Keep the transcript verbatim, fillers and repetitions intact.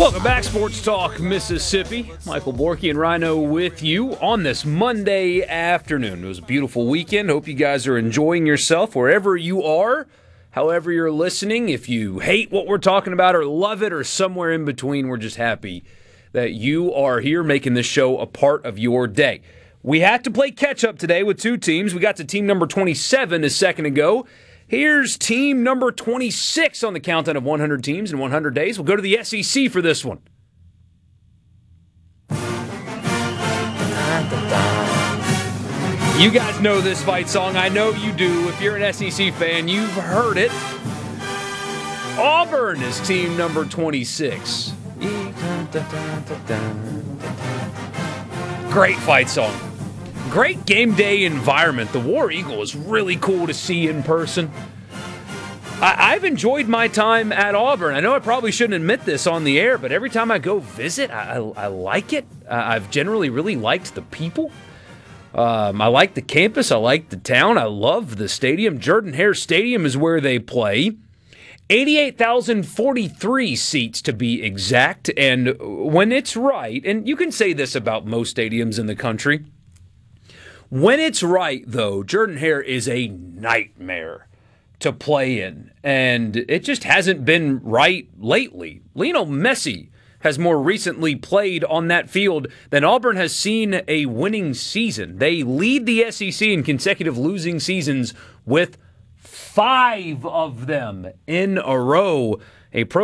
Welcome back, Sports Talk Mississippi. Michael Borky and Rhino with you on this Monday afternoon. It was a beautiful weekend. Hope you guys are enjoying yourself wherever you are, however you're listening. If you hate what we're talking about or love it or somewhere in between, we're just happy that you are here making this show a part of your day. We had to play catch-up today with two teams. We got to team number twenty-seven a second ago. Here's team number twenty-six on the countdown of one hundred teams in one hundred days. We'll go to the S E C for this one. You guys know this fight song. I know you do. If you're an S E C fan, you've heard it. Auburn is team number twenty-six. Great fight song. Great game day environment. The War Eagle is really cool to see in person. I- I've enjoyed my time at Auburn. I know I probably shouldn't admit this on the air, but every time I go visit, I, I-, I like it. Uh, I've generally really liked the people. Um, I like the campus. I like the town. I love the stadium. Jordan-Hare Stadium is where they play. eighty-eight thousand forty-three seats to be exact. And when it's right, and you can say this about most stadiums in the country, when it's right, though, Jordan-Hare is a nightmare to play in. And it just hasn't been right lately. Lionel Messi has more recently played on that field than Auburn has seen a winning season. They lead the S E C in consecutive losing seasons with five of them in a row. A pro